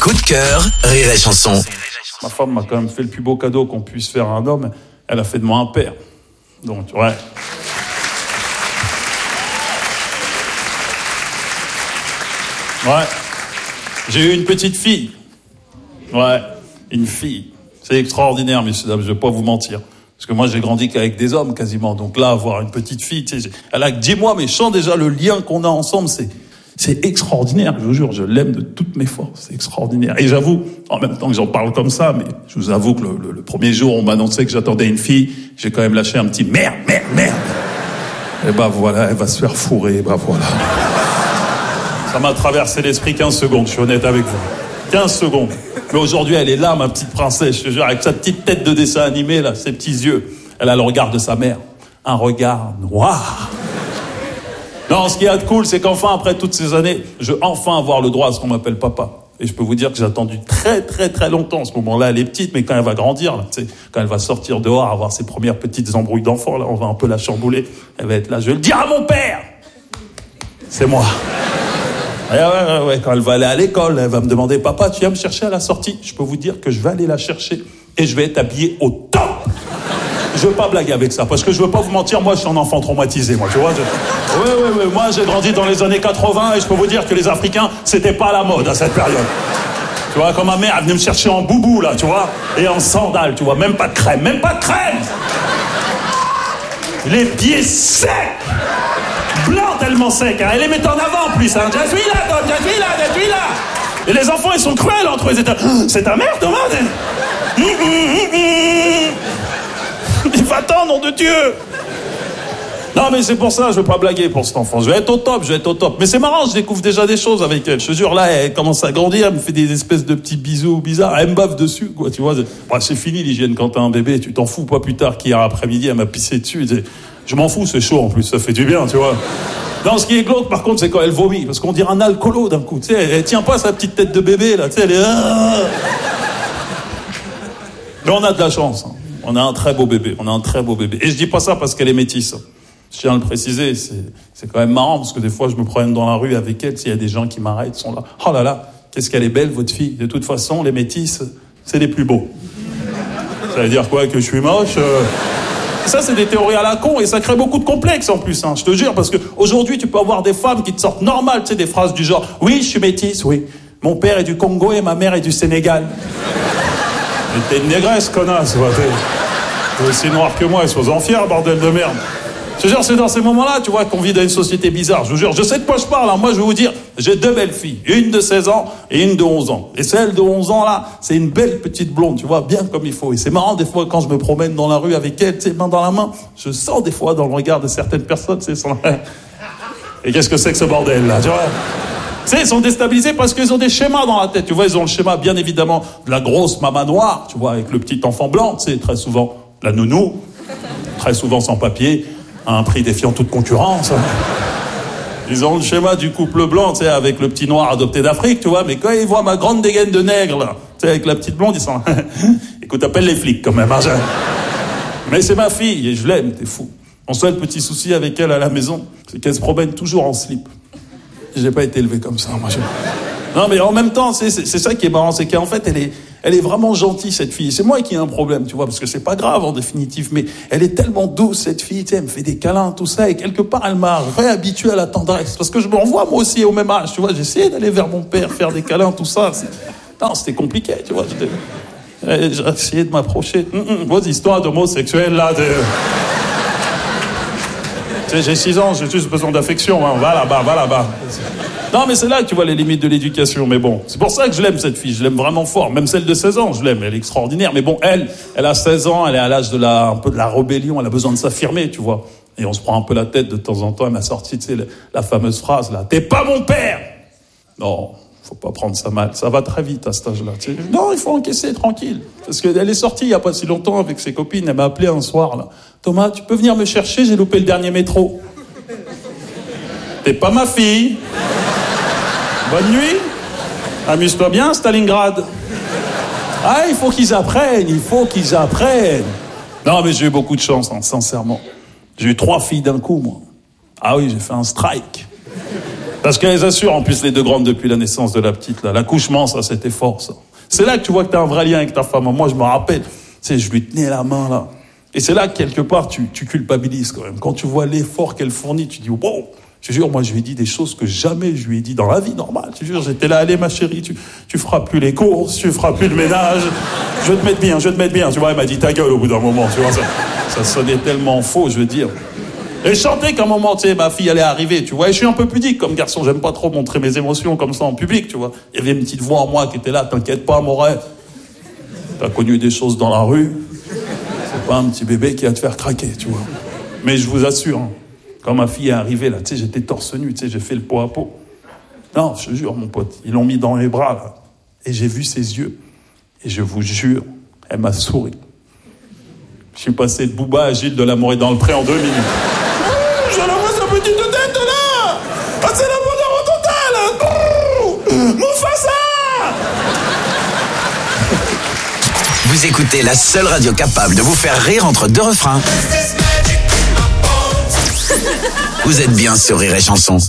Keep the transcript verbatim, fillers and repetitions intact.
Coup de cœur, Rire et Chanson. Ma femme m'a quand même fait le plus beau cadeau qu'on puisse faire à un homme. Elle a fait de moi un père. Donc, ouais. Ouais. J'ai eu une petite fille. Ouais. Une fille. C'est extraordinaire, messieurs, dames, je vais pas vous mentir. Parce que moi, j'ai grandi qu'avec des hommes, quasiment. Donc là, avoir une petite fille, tu sais, elle a que dix mois, mais je sens déjà le lien qu'on a ensemble, c'est, c'est extraordinaire. Je vous jure, je l'aime de toutes mes forces. C'est extraordinaire. Et j'avoue, en même temps que j'en parle comme ça, mais je vous avoue que le, le, le premier jour, on m'annonçait que j'attendais une fille, j'ai quand même lâché un petit merde, merde, merde. Et bah voilà, elle va se faire fourrer, bah voilà. Ça m'a traversé l'esprit quinze secondes, je suis honnête avec vous. quinze secondes. Mais aujourd'hui, elle est là, ma petite princesse, je te jure, avec sa petite tête de dessin animé, là, ses petits yeux. Elle a le regard de sa mère. Un regard noir. Non, ce qui est cool, c'est qu'enfin, après toutes ces années, je vais enfin avoir le droit à ce qu'on m'appelle papa. Et je peux vous dire que j'ai attendu très, très, très longtemps. Ce moment-là, elle est petite, mais quand elle va grandir, là, tu sais, quand elle va sortir dehors, avoir ses premières petites embrouilles d'enfants, là, on va un peu la chambouler. Elle va être là, je vais le dire à mon père. C'est moi. Ouais, ouais, ouais, quand elle va aller à l'école, elle va me demander, papa, tu viens me chercher à la sortie? Je peux vous dire que je vais aller la chercher et je vais être habillé au top. Je veux pas blaguer avec ça, parce que je veux pas vous mentir, moi je suis un enfant traumatisé, moi, tu vois. Je... Oui, oui, oui, moi j'ai grandi dans les années quatre-vingts et je peux vous dire que les Africains, c'était pas la mode à cette période. Tu vois, quand ma mère, elle venait me chercher en boubou, là, tu vois, et en sandales, tu vois, même pas de crème, même pas de crème. Les pieds secs. Blanc tellement sec, hein. Elle les met en avant en plus, hein. Je suis là, toi, je suis là, je suis là. Et les enfants, ils sont cruels entre eux. Ils étaient... C'est ta mère, Thomas? Il va-t'en, nom de Dieu. Non, mais c'est pour ça, je veux pas blaguer pour cet enfant. Je vais être au top, je vais être au top. Mais c'est marrant, je découvre déjà des choses avec elle. Je te jure, là, elle commence à grandir, elle me fait des espèces de petits bisous bizarres. Elle me bave dessus, quoi, tu vois. Bah, c'est fini l'hygiène quand t'as un bébé, tu t'en fous. Pas plus tard qu'hier après-midi, elle m'a pissé dessus. Je m'en fous, c'est chaud en plus, ça fait du bien, tu vois. Non, ce qui est glauque, par contre, c'est quand elle vomit, parce qu'on dirait un alcoolo d'un coup, tu sais, elle, elle tient pas sa petite tête de bébé, là, tu sais, elle est... Mais on a de la chance, hein. On a un très beau bébé, on a un très beau bébé. Et je dis pas ça parce qu'elle est métisse. Je tiens à le préciser, c'est, c'est quand même marrant, parce que des fois, je me promène dans la rue avec elle, s'il y a des gens qui m'arrêtent, sont là, oh là là, qu'est-ce qu'elle est belle, votre fille. De toute façon, les métisses, c'est les plus beaux. Ça veut dire quoi, que je suis moche euh... Ça, c'est des théories à la con et ça crée beaucoup de complexes en plus, hein, je te jure, parce que aujourd'hui, tu peux avoir des femmes qui te sortent normales, tu sais, des phrases du genre « Oui, je suis métisse, oui. Mon père est du Congo et ma mère est du Sénégal. » Mais t'es une négresse, connasse, quoi. T'es, t'es aussi noire que moi et sois-en fier, bordel de merde. Je te jure, c'est dans ces moments-là, tu vois, qu'on vit dans une société bizarre. Je vous jure, je sais de quoi je parle, hein. Moi, je vais vous dire, j'ai deux belles filles. Une de seize ans et une de onze ans. Et celle de onze ans, là, c'est une belle petite blonde, tu vois, bien comme il faut. Et c'est marrant, des fois, quand je me promène dans la rue avec elle, tu sais, main dans la main, je sens des fois dans le regard de certaines personnes, c'est son... Et qu'est-ce que c'est que ce bordel, là, tu vois? Tu sais, ils sont déstabilisés parce qu'ils ont des schémas dans la tête. Tu vois, ils ont le schéma, bien évidemment, de la grosse maman noire, tu vois, avec le petit enfant blanc, tu sais, très souvent, la nounou, très souvent sans papier, à un prix défiant toute concurrence. Ils ont le schéma du couple blanc, tu sais, avec le petit noir adopté d'Afrique, tu vois, mais quand ils voient ma grande dégaine de nègre, là, tu sais, avec la petite blonde, ils sont... Écoute, appelle les flics, quand même, hein, je... Mais c'est ma fille, et je l'aime, t'es fou. Mon seul petit souci avec elle à la maison, c'est qu'elle se promène toujours en slip. J'ai pas été élevé comme ça, moi. Je... Non, mais en même temps, c'est, c'est, c'est ça qui est marrant, c'est qu'en fait, elle est... Elle est vraiment gentille, cette fille. C'est moi qui ai un problème, tu vois, parce que c'est pas grave, en définitive, mais elle est tellement douce, cette fille, tu sais, elle me fait des câlins, tout ça, et quelque part, elle m'a réhabitué à la tendresse. Parce que je me renvoie, moi aussi, au même âge, tu vois, j'ai essayé d'aller vers mon père, faire des câlins, tout ça. C'est... Non, c'était compliqué, tu vois. J'étais... J'ai essayé de m'approcher. Hum, hum, vos histoires d'homosexuels, là, de... Tu sais, j'ai six ans, j'ai juste besoin d'affection, hein. Va là-bas, va là-bas. Non, mais c'est là que tu vois les limites de l'éducation. Mais bon, c'est pour ça que je l'aime, cette fille. Je l'aime vraiment fort. Même celle de seize ans, je l'aime. Elle est extraordinaire. Mais bon, elle, elle a seize ans. Elle est à l'âge de la, un peu de la rébellion. Elle a besoin de s'affirmer, tu vois. Et on se prend un peu la tête de temps en temps. Elle m'a sorti, tu sais, la, la fameuse phrase, là. T'es pas mon père! Non, faut pas prendre ça mal. Ça va très vite à cet âge-là, tu sais. Non, il faut encaisser, tranquille. Parce qu'elle est sortie il y a pas si longtemps avec ses copines. Elle m'a appelé un soir, là. Thomas, tu peux venir me chercher? J'ai loupé le dernier métro. T'es pas ma fille. Bonne nuit. Amuse-toi bien, Stalingrad. Ah, il faut qu'ils apprennent, il faut qu'ils apprennent. Non, mais j'ai eu beaucoup de chance, hein, sincèrement. J'ai eu trois filles d'un coup, moi. Ah oui, j'ai fait un strike. Parce qu'elles assurent en plus les deux grandes depuis la naissance de la petite, là. L'accouchement, ça, c'était fort, ça. C'est là que tu vois que t'as un vrai lien avec ta femme. Moi, je me rappelle, tu sais, je lui tenais la main, là. Et c'est là que, quelque part, tu, tu culpabilises, quand même. Quand tu vois l'effort qu'elle fournit, tu dis, wow, je te jure, moi, je lui ai dit des choses que jamais je lui ai dit dans la vie normale. Je te jure, j'étais là, allez, ma chérie, tu, tu feras plus les courses, tu feras plus le ménage. Je vais te mettre bien, je vais te mettre bien. Tu vois, elle m'a dit ta gueule au bout d'un moment, tu vois, ça, ça sonnait tellement faux, je veux dire. Et je sentais qu'à un moment, tu sais, ma fille allait arriver, tu vois. Et je suis un peu pudique comme garçon, j'aime pas trop montrer mes émotions comme ça en public, tu vois. Il y avait une petite voix en moi qui était là, t'inquiète pas, mon rêve. T'as connu des choses dans la rue. C'est pas un petit bébé qui va te faire craquer, tu vois. Mais je vous assure, hein, quand ma fille est arrivée, là, tu sais, j'étais torse nu, tu sais, j'ai fait le pot à pot. Non, je te jure, mon pote, ils l'ont mis dans les bras, là. Et j'ai vu ses yeux. Et je vous jure, elle m'a souri. Je suis passé de Booba à Gilles de l'amour est dans le pré en deux minutes. Je la vois sa petite tête là. Ah, c'est la bonheur au total. Mufasa. Vous écoutez la seule radio capable de vous faire rire entre deux refrains. Vous êtes bien sur Rire et Chanson.